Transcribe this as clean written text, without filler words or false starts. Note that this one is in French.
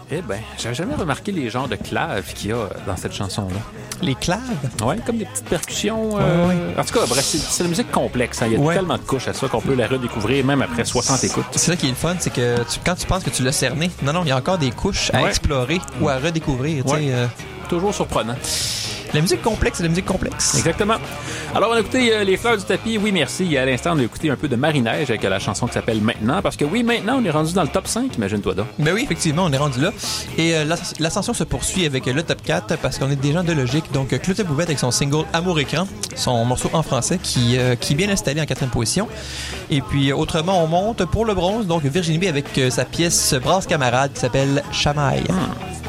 Eh bien, j'avais jamais remarqué les genres de claves qu'il y a dans cette chanson-là. Les claves? Ouais, comme des petites percussions. Ouais. En tout cas, bref, c'est la musique complexe. Hein. Il y a tellement de couches à ça qu'on peut la redécouvrir même après 60 écoutes. C'est ça qui est le fun, c'est que quand tu penses que tu l'as cerné, non, il y a encore des couches à explorer ou à redécouvrir. Toujours surprenant. La musique complexe, c'est la musique complexe. Exactement. Alors, on a écouté Les Fleurs du Tapis. Oui, merci. Et à l'instant, on a écouté un peu de Marinège avec la chanson qui s'appelle Maintenant. Parce que oui, maintenant, on est rendu dans le top 5, imagine-toi donc. Ben oui, effectivement, on est rendu là. Et l'ascension se poursuit avec le top 4 parce qu'on est des gens de logique. Donc, Clotilde Bouvette avec son single Amour Écran, son morceau en français qui est bien installé en 4e position. Et puis, autrement, on monte pour le bronze. Donc, Virginie B avec sa pièce Brasse Camarade qui s'appelle Chamaille.